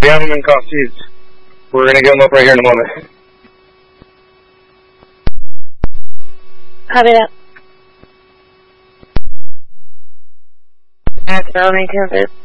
We have them in costumes. We're going to get them up right here in a moment. Copy that. That's Roman Campus.